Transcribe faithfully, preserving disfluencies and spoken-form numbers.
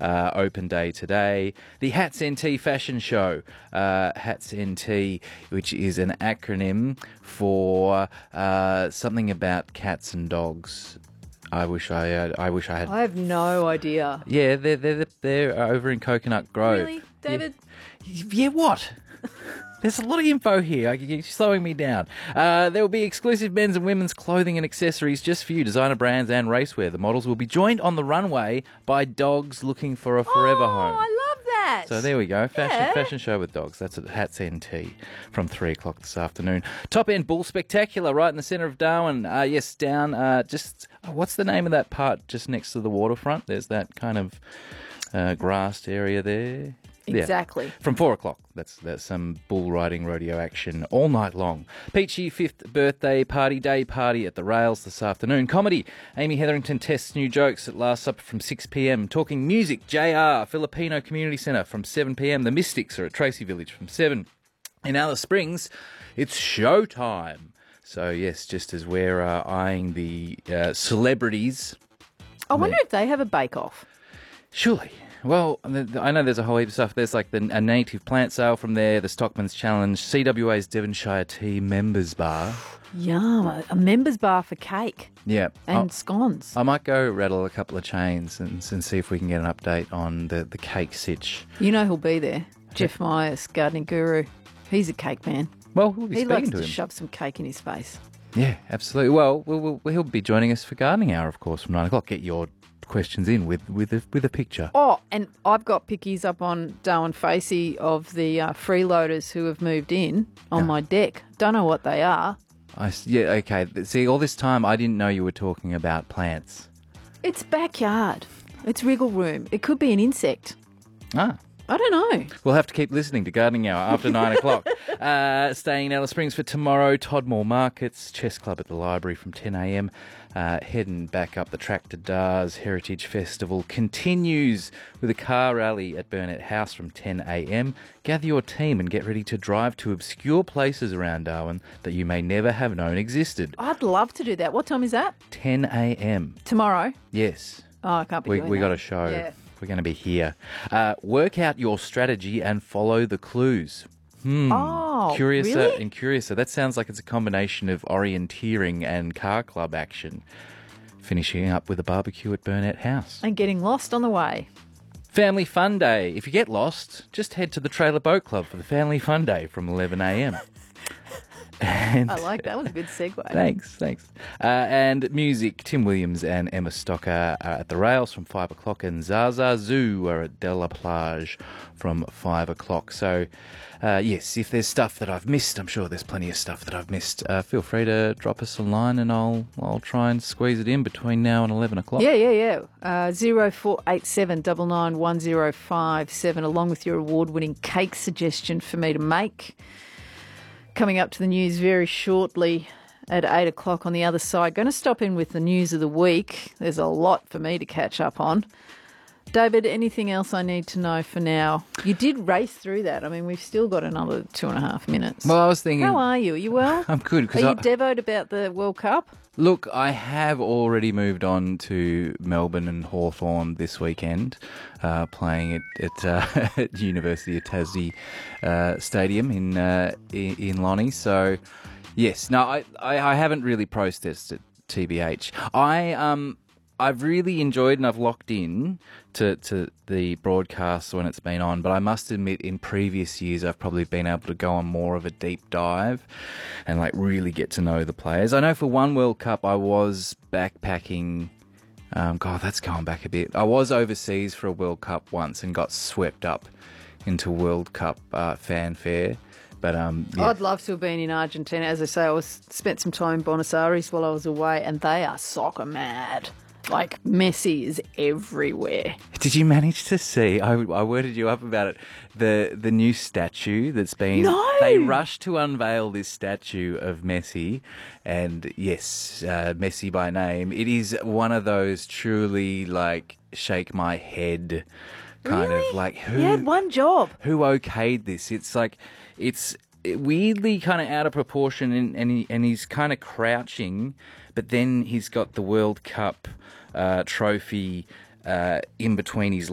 uh, open day today. The Hats N T fashion show, uh, Hats N T, which is an acronym for uh, something about cats and dogs. I wish I had. I wish I had. I have no idea. Yeah, they're they're they're over in Coconut Grove. Really, David? Yeah, yeah what? There's a lot of info here. You're slowing me down. Uh, there will be exclusive men's and women's clothing and accessories just for you, designer brands and racewear. The models will be joined on the runway by dogs looking for a forever oh, home. I love that. So there we go. Fashion Yeah. fashion show with dogs. That's at Hats N T from three o'clock this afternoon. Top End Bull Spectacular right in the centre of Darwin. Uh, yes, down uh, just, oh, what's the name of that part just next to the waterfront? There's that kind of uh, grassed area there. Exactly. Yeah. From four o'clock. That's that's some bull riding rodeo action all night long. Peachy fifth birthday party, day party at the Rails this afternoon. Comedy. Amy Hetherington tests new jokes at Last Supper from six p.m. Talking music. J R, Filipino Community Centre from seven p.m. The Mystics are at Tracy Village from seven. In Alice Springs, it's showtime. So, yes, just as we're uh, eyeing the uh, celebrities. I wonder if they have a bake-off. Surely. Well, I know there's a whole heap of stuff. There's like the, a native plant sale from there, the Stockman's Challenge, C W A's Devonshire Tea Members Bar. Yum, a, a members bar for cake Yeah. and I'll- scones. I might go rattle a couple of chains and, and see if we can get an update on the, the cake sitch. You know who'll be there? Jeff Myers, gardening guru. He's a cake man. Well, we'll be He speaking likes to to him. shove some cake in his face. Yeah, absolutely. Well, we'll, we'll, he'll be joining us for Gardening Hour, of course, from nine o'clock. Get your questions in with, with, a, with a picture. Oh, and I've got pickies up on Darwin Facey of the uh, freeloaders who have moved in on Yeah. my deck. Don't know what they are. I s yeah, okay. See, all this time I didn't know you were talking about plants. It's backyard. It's wriggle room. It could be an insect. Ah. I don't know. We'll have to keep listening to Gardening Hour after nine o'clock. Uh, staying in Alice Springs for tomorrow, Todmore Markets, Chess Club at the Library from ten a.m. Uh, heading back up the track to Dars. Heritage Festival continues with a car rally at Burnett House from ten a.m. Gather your team and get ready to drive to obscure places around Darwin that you may never have known existed. I'd love to do that. What time is that? ten a.m. Tomorrow? Yes. Oh, I can't be We, doing we that. got a show. Yeah. We're going to be here. Uh, work out your strategy and follow the clues. Hmm. Oh, Curiouser really? and Curiouser. That sounds like it's a combination of orienteering and car club action. Finishing up with a barbecue at Burnett House. And getting lost on the way. Family Fun Day. If you get lost, just head to the Trailer Boat Club for the Family Fun Day from eleven a.m. And I like that. Was a good segue. Thanks, thanks. Uh, and music, Tim Williams and Emma Stocker are at the Rails from five o'clock, and Zaza Zoo are at De La Plage from five o'clock. So, uh, yes, if there's stuff that I've missed, I'm sure there's plenty of stuff that I've missed. Uh, feel free to drop us a line, and I'll I'll try and squeeze it in between now and eleven o'clock. Yeah, yeah, yeah. Uh, zero four eight seven nine nine one zero five seven, along with your award-winning cake suggestion for me to make. Coming up to the news very shortly at eight o'clock on the other side. Going to stop in with the news of the week. There's a lot for me to catch up on. David, anything else I need to know for now? You did race through that. I mean, we've still got another two and a half minutes. Well, I was thinking. How are you? Are you well? I'm good. Are Cause you I, devoed about the World Cup? Look, I have already moved on to Melbourne and Hawthorn this weekend, uh, playing at, at, uh, at University of Tassie uh, Stadium in, uh, in in Lonnie. So, yes, no, I, I, I haven't really processed it, T B H. I um I've really enjoyed and I've locked in to, to the broadcast when it's been on, but I must admit in previous years I've probably been able to go on more of a deep dive and like really get to know the players. I know for one World Cup I was backpacking, um, God, that's going back a bit. I was overseas for a World Cup once and got swept up into World Cup uh, fanfare. But um, yeah. I'd love to have been in Argentina. As I say, I was spent some time in Buenos Aires while I was away, and they are soccer mad. Like, Messi is everywhere. Did you manage to see? I, I worded you up about it. The the new statue that's been. No! They rushed to unveil this statue of Messi, and yes, uh, Messi by name. It is one of those truly like shake my head kind Really? of like who You had one job. who okayed this. It's like it's weirdly kind of out of proportion, and and, he, and he's kind of crouching, but then he's got the World Cup uh, trophy uh, in between his